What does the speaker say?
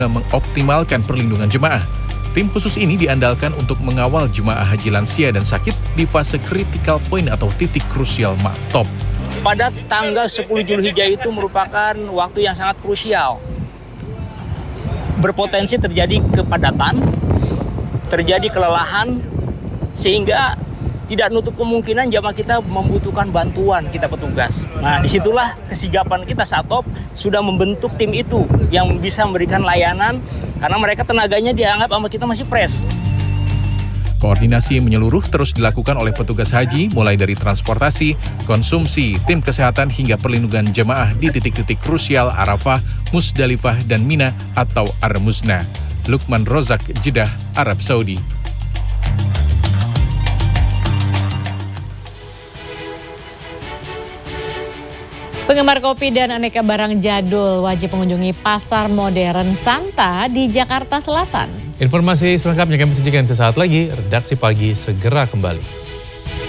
mengoptimalkan perlindungan jemaah. Tim khusus ini diandalkan untuk mengawal jemaah haji lansia dan sakit di fase critical point atau titik krusial top. Pada tanggal 10 Zulhijjah itu merupakan waktu yang sangat krusial. Berpotensi terjadi kepadatan, terjadi kelelahan, sehingga tidak nutup kemungkinan jamaah kita membutuhkan bantuan kita petugas. Nah, disitulah kesigapan kita Satop sudah membentuk tim itu yang bisa memberikan layanan karena mereka tenaganya dianggap sama kita masih fresh. Koordinasi menyeluruh terus dilakukan oleh petugas haji mulai dari transportasi, konsumsi, tim kesehatan hingga perlindungan jemaah di titik-titik krusial Arafah, Musdalifah, dan Mina atau Ar-Muzna. Lukman Rozak, Jeddah, Arab Saudi. Penggemar kopi dan aneka barang jadul wajib mengunjungi Pasar Modern Santa di Jakarta Selatan. Informasi selengkapnya kami sajikan sesaat lagi. Redaksi Pagi segera kembali.